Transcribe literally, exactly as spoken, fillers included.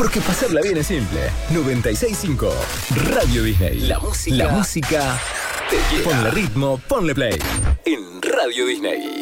Porque pasarla bien es simple. noventa y seis punto cinco Radio Disney. La música. La música te llega. Ponle ritmo, ponle play. En Radio Disney.